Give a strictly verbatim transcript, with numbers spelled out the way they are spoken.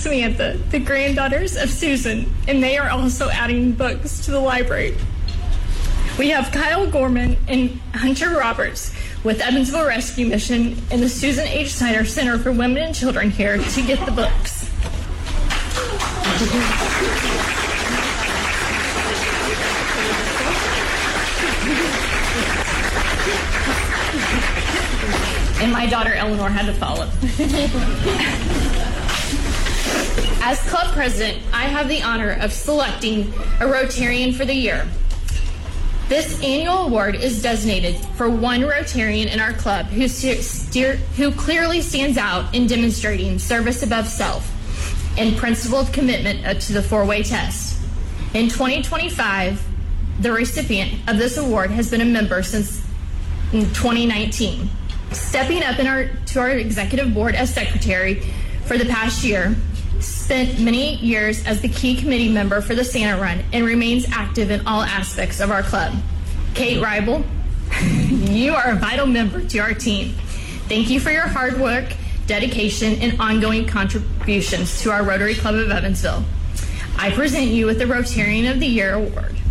Samantha, the granddaughters of Susan, and they are also adding books to the library. We have Kyle Gorman and Hunter Roberts with Evansville Rescue Mission and the Susan H. Snyder Center for Women and Children here to get the books. And my daughter Eleanor had to follow. As club president, I have the honor of selecting a Rotarian for the year. This annual award is designated for one Rotarian in our club who, steer, who clearly stands out in demonstrating service above self and principled commitment to the four-way test. In twenty twenty-five, the recipient of this award has been a member since twenty nineteen. Stepping up in our, to our executive board as secretary for the past year, spent many years as the key committee member for the Santa Run and remains active in all aspects of our club. Kate Reibel, you are a vital member to our team. Thank you for your hard work, dedication, and ongoing contributions to our Rotary Club of Evansville. I present you with the Rotarian of the Year Award.